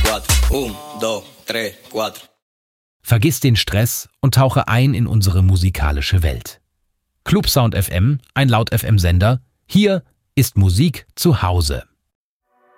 4. 1, 2, 3, 4. Vergiss den Stress und tauche ein in unsere musikalische Welt. Clubsound FM, ein Laut-FM-Sender. Hier ist Musik zu Hause.